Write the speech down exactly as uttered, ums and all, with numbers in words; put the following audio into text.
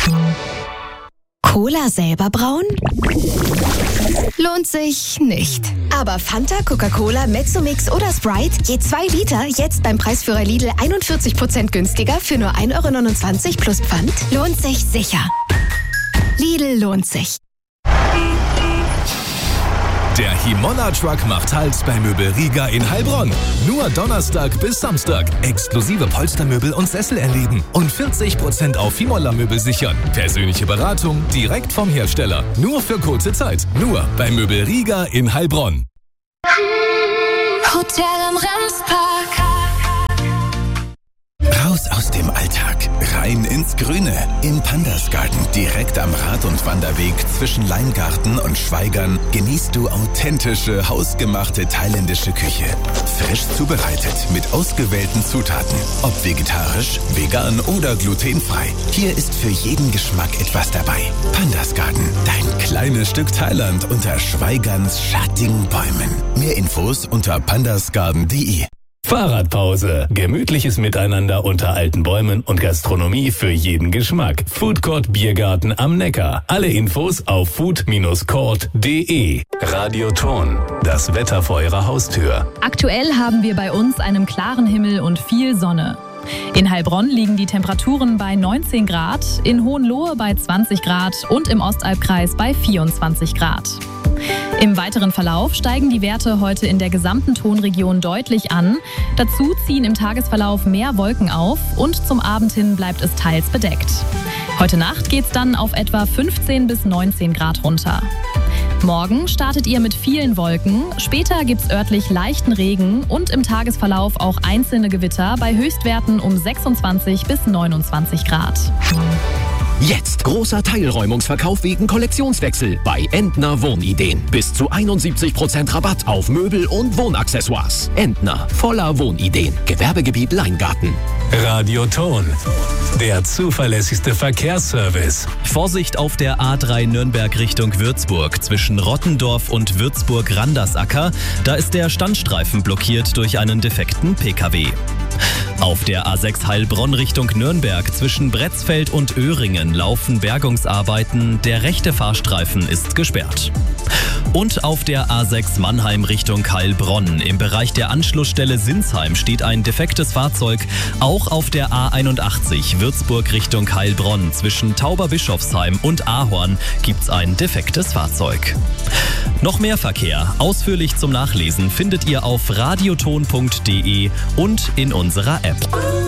Cola selber brauen? Lohnt sich nicht. Aber Fanta, Coca-Cola, Mezzomix oder Sprite, je zwei Liter, jetzt beim Preisführer Lidl einundvierzig Prozent günstiger für nur ein Euro neunundzwanzig plus Pfand, lohnt sich sicher. Lidl lohnt sich. Der Himolla-Truck macht Halt bei Möbel Riga in Heilbronn. Nur Donnerstag bis Samstag. Exklusive Polstermöbel und Sessel erleben. Und vierzig Prozent auf Himolla-Möbel sichern. Persönliche Beratung direkt vom Hersteller. Nur für kurze Zeit. Nur bei Möbel Riga in Heilbronn. Hotel am Remspark. Raus aus dem Alltag, rein ins Grüne. Im Pandasgarten, direkt am Rad- und Wanderweg zwischen Leingarten und Schweigern, genießt du authentische, hausgemachte thailändische Küche. Frisch zubereitet, mit ausgewählten Zutaten. Ob vegetarisch, vegan oder glutenfrei. Hier ist für jeden Geschmack etwas dabei. Pandasgarten, dein kleines Stück Thailand unter Schweigerns schattigen Bäumen. Mehr Infos unter pandasgarten punkt de. Fahrradpause. Gemütliches Miteinander unter alten Bäumen und Gastronomie für jeden Geschmack. Foodcourt Biergarten am Neckar. Alle Infos auf food Bindestrich court punkt de. Radioton. Das Wetter vor Ihrer Haustür. Aktuell haben wir bei uns einen klaren Himmel und viel Sonne. In Heilbronn liegen die Temperaturen bei neunzehn Grad, in Hohenlohe bei zwanzig Grad und im Ostalbkreis bei vierundzwanzig Grad. Im weiteren Verlauf steigen die Werte heute in der gesamten Tonregion deutlich an. Dazu ziehen im Tagesverlauf mehr Wolken auf und zum Abend hin bleibt es teils bedeckt. Heute Nacht geht's dann auf etwa fünfzehn bis neunzehn Grad runter. Morgen startet ihr mit vielen Wolken, später gibt's örtlich leichten Regen und im Tagesverlauf auch einzelne Gewitter bei Höchstwerten um sechsundzwanzig bis neunundzwanzig Grad. Jetzt großer Teilräumungsverkauf wegen Kollektionswechsel bei Entner Wohnideen. Bis zu einundsiebzig Prozent Rabatt auf Möbel und Wohnaccessoires. Entner, voller Wohnideen. Gewerbegebiet Leingarten. Radioton. Der zuverlässigste Verkehrsservice. Vorsicht auf der A drei Nürnberg Richtung Würzburg zwischen Rottendorf und Würzburg-Randersacker. Da ist der Standstreifen blockiert durch einen defekten P K W. Auf der A sechs Heilbronn Richtung Nürnberg zwischen Bretzfeld und Öhringen laufen Bergungsarbeiten. Der rechte Fahrstreifen ist gesperrt. Und auf der A sechs Mannheim Richtung Heilbronn im Bereich der Anschlussstelle Sinsheim steht ein defektes Fahrzeug. Auch auf der A einundachtzig Würzburg Richtung Heilbronn zwischen Tauberbischofsheim und Ahorn gibt's ein defektes Fahrzeug. Noch mehr Verkehr, ausführlich zum Nachlesen, findet ihr auf radioton punkt de und in unserer App.